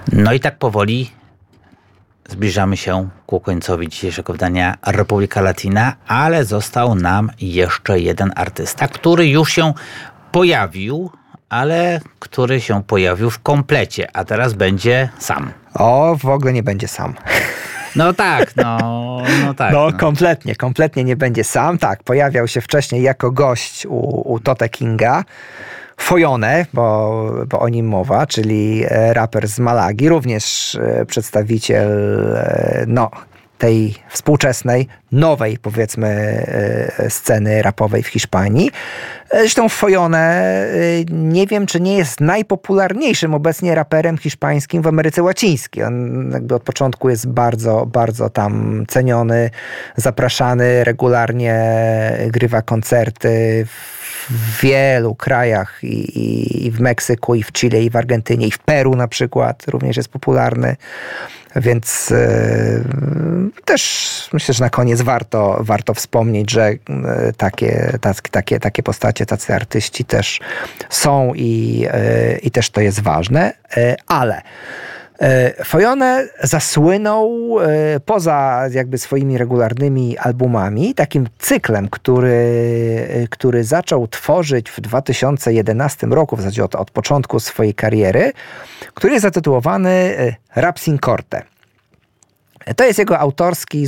No i tak powoli zbliżamy się ku końcowi dzisiejszego wydania Republika Latina, ale został nam jeszcze jeden artysta, który już się pojawił, ale który się pojawił w komplecie, a teraz będzie sam. O, w ogóle nie będzie sam. No tak, no tak. No kompletnie nie będzie sam. Tak, pojawiał się wcześniej jako gość u Tote Kinga. Foyone, bo o nim mowa, czyli raper z Malagi, również przedstawiciel tej współczesnej, nowej, powiedzmy, sceny rapowej w Hiszpanii. Zresztą Foyone, nie wiem, czy nie jest najpopularniejszym obecnie raperem hiszpańskim w Ameryce Łacińskiej. On jakby od początku jest bardzo, bardzo tam ceniony, zapraszany, regularnie grywa koncerty w wielu krajach i w Meksyku, i w Chile, i w Argentynie, i w Peru na przykład również jest popularny. Więc też myślę, że na koniec warto wspomnieć, że takie postacie, tacy artyści też są i też to jest ważne, ale Foyone zasłynął poza jakby swoimi regularnymi albumami takim cyklem, który zaczął tworzyć w 2011 roku, w zasadzie od początku swojej kariery, który jest zatytułowany Rap Sin Corte. To jest jego autorskie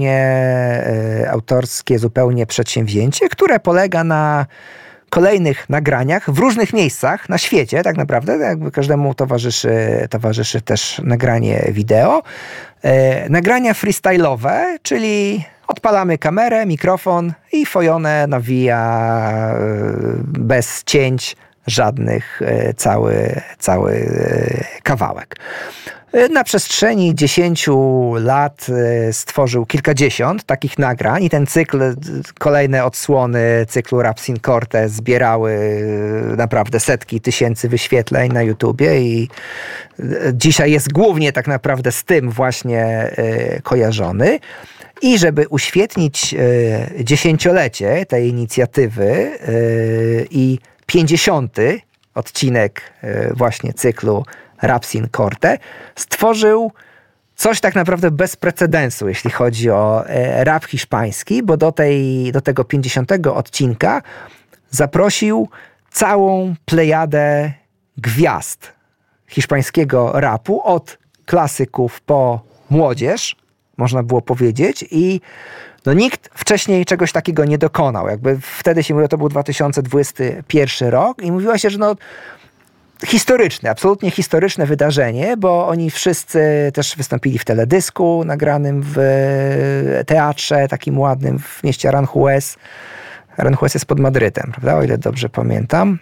zupełnie przedsięwzięcie, które polega na kolejnych nagraniach w różnych miejscach na świecie, tak naprawdę, jakby każdemu towarzyszy też nagranie wideo. Nagrania freestyle'owe, czyli odpalamy kamerę, mikrofon i Foyone nawija bez cięć żadnych cały kawałek. Na przestrzeni 10 lat stworzył kilkadziesiąt takich nagrań i ten cykl, kolejne odsłony cyklu Rap Sin Corte zbierały naprawdę setki tysięcy wyświetleń na YouTubie i dzisiaj jest głównie tak naprawdę z tym właśnie kojarzony. I żeby uświetnić dziesięciolecie tej inicjatywy i 50. odcinek właśnie cyklu Rap Sin Corte, stworzył coś tak naprawdę bez precedensu, jeśli chodzi o rap hiszpański, bo do tego 50. odcinka zaprosił całą plejadę gwiazd hiszpańskiego rapu, od klasyków po młodzież, można było powiedzieć, i nikt wcześniej czegoś takiego nie dokonał. Jakby wtedy się mówiło, to był 2021 rok i mówiło się, że historyczne, absolutnie historyczne wydarzenie, bo oni wszyscy też wystąpili w teledysku nagranym w teatrze takim ładnym w mieście Aranjuez. Aranjuez jest pod Madrytem, prawda? O ile dobrze pamiętam.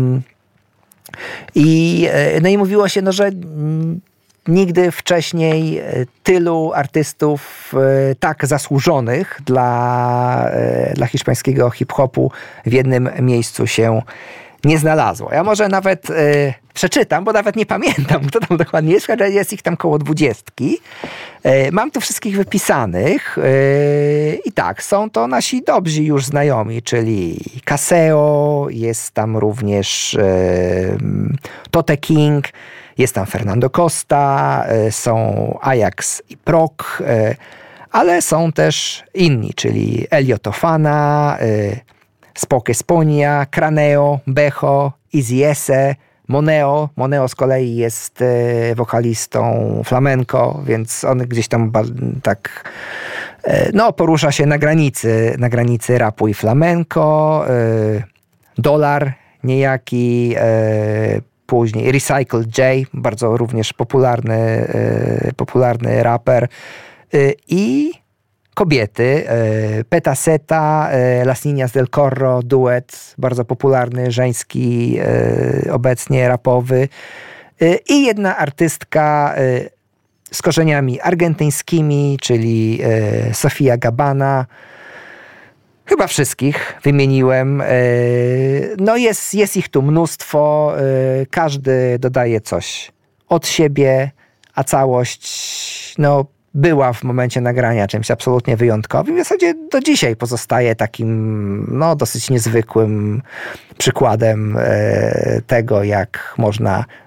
I mówiło się, że nigdy wcześniej tylu artystów tak zasłużonych dla hiszpańskiego hip-hopu w jednym miejscu się nie znalazło. Ja może nawet przeczytam, bo nawet nie pamiętam, kto tam dokładnie jest, ale jest ich tam koło 20. Mam tu wszystkich wypisanych i tak, są to nasi dobrzy już znajomi, czyli Caseo, jest tam również Tote King, jest tam Fernando Costa, są Ajax i Prok, ale są też inni, czyli Elio Tofana, Spoke Sponia, Craneo, Becho, Easy Esse, Moneo. Moneo z kolei jest wokalistą flamenco, więc on gdzieś tam tak porusza się na granicy rapu i flamenco. Dolar niejaki, później Recycle J, bardzo również popularny raper, i kobiety, Petaseta, Las Niñas del Corro, duet, bardzo popularny, żeński, obecnie rapowy, i jedna artystka z korzeniami argentyńskimi, czyli Sofia Gabana. Chyba wszystkich wymieniłem. Jest ich tu mnóstwo. Każdy dodaje coś od siebie, a całość była w momencie nagrania czymś absolutnie wyjątkowym. W zasadzie do dzisiaj pozostaje takim dosyć niezwykłym przykładem tego, jak można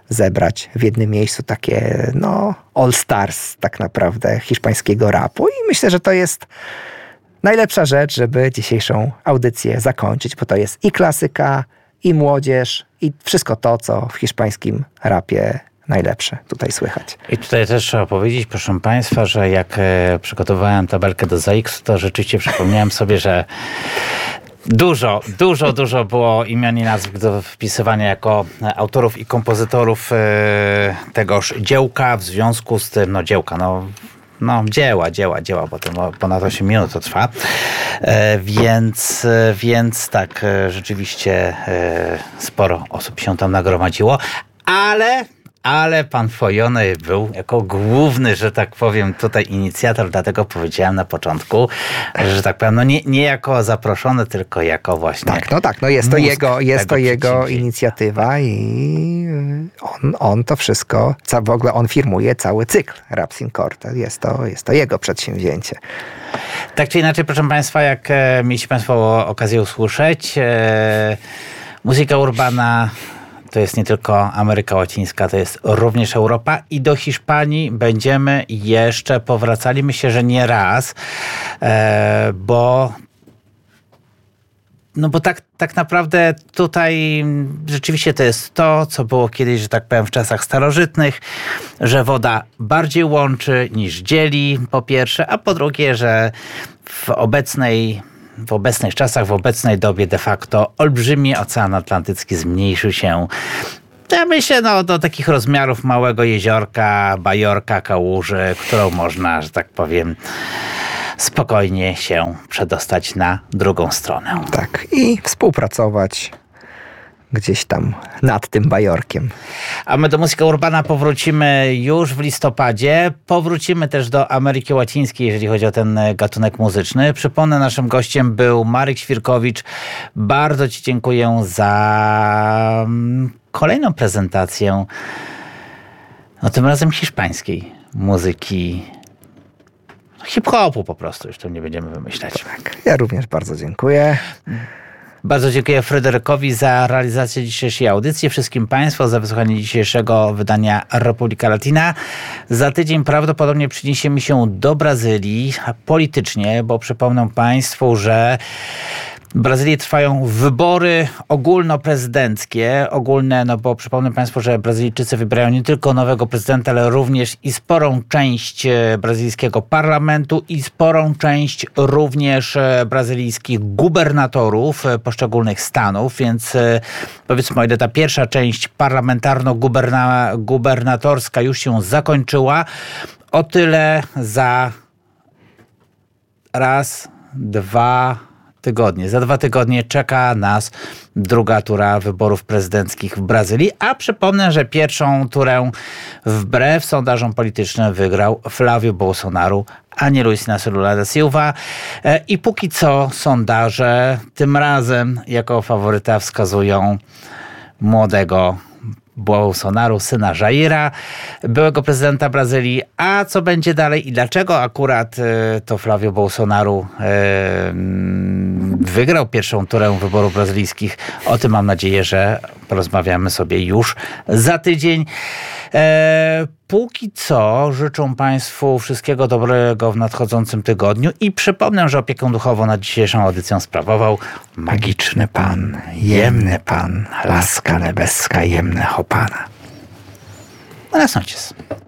zebrać w jednym miejscu takie all stars tak naprawdę hiszpańskiego rapu i myślę, że to jest najlepsza rzecz, żeby dzisiejszą audycję zakończyć, bo to jest i klasyka, i młodzież, i wszystko to, co w hiszpańskim rapie najlepsze tutaj słychać. I tutaj też trzeba powiedzieć, proszę Państwa, że jak przygotowałem tabelkę do ZX, to rzeczywiście przypomniałem sobie, że dużo było imion i nazw do wpisywania jako autorów i kompozytorów tegoż dziełka, w związku z tym, dzieła, bo to ponad 8 minut to trwa. Więc tak, rzeczywiście sporo osób się tam nagromadziło, ale pan Fojony był jako główny, że tak powiem, tutaj inicjator, dlatego powiedziałem na początku, że tak powiem, nie jako zaproszony, tylko jako właśnie... Jest to jego inicjatywa i on to wszystko, w ogóle on firmuje cały cykl Raps in Corte. Jest to jego przedsięwzięcie. Tak czy inaczej, proszę Państwa, jak mieliście Państwo okazję usłyszeć, muzyka urbana to jest nie tylko Ameryka Łacińska, to jest również Europa i do Hiszpanii będziemy jeszcze powracali. Myślę, że nie raz, bo tak naprawdę tutaj rzeczywiście to jest to, co było kiedyś, że tak powiem, w czasach starożytnych, że woda bardziej łączy niż dzieli, po pierwsze, a po drugie, że w obecnych czasach, w obecnej dobie de facto olbrzymi Ocean Atlantycki zmniejszył się, ja myślę, do takich rozmiarów małego jeziorka, bajorka, kałuży, którą można, że tak powiem, spokojnie się przedostać na drugą stronę. Tak, i współpracować gdzieś tam nad tym bajorkiem. A my do Muzyka Urbana powrócimy już w listopadzie. Powrócimy też do Ameryki Łacińskiej, jeżeli chodzi o ten gatunek muzyczny. Przypomnę, naszym gościem był Marek Świrkowicz. Bardzo Ci dziękuję za kolejną prezentację, tym razem hiszpańskiej muzyki, hip-hopu po prostu, już to nie będziemy wymyślać. Tak, ja również bardzo dziękuję. Bardzo dziękuję Fryderykowi za realizację dzisiejszej audycji, wszystkim Państwu za wysłuchanie dzisiejszego wydania Republika Latina. Za tydzień prawdopodobnie przeniesiemy się do Brazylii politycznie, bo przypomnę Państwu, że w Brazylii trwają wybory ogólnoprezydenckie. Ogólne, bo przypomnę Państwu, że Brazylijczycy wybierają nie tylko nowego prezydenta, ale również i sporą część brazylijskiego parlamentu i sporą część również brazylijskich gubernatorów poszczególnych stanów, więc powiedzmy, o ile ta pierwsza część parlamentarno-gubernatorska już się zakończyła, o tyle za za 2 tygodnie czeka nas druga tura wyborów prezydenckich w Brazylii, a przypomnę, że pierwszą turę wbrew sondażom politycznym wygrał Flávio Bolsonaro, a nie Luiz Inácio Lula da Silva i póki co sondaże tym razem jako faworyta wskazują młodego Bolsonaro, syna Jaira, byłego prezydenta Brazylii. A co będzie dalej i dlaczego akurat to Flávio Bolsonaro wygrał pierwszą turę wyborów brazylijskich, o tym mam nadzieję, że porozmawiamy sobie już za tydzień. Póki co życzę Państwu wszystkiego dobrego w nadchodzącym tygodniu i przypomnę, że opiekę duchową nad dzisiejszą audycją sprawował magiczny Pan, jemny Pan, laska niebieska, jemnego Pana. Buenas noches.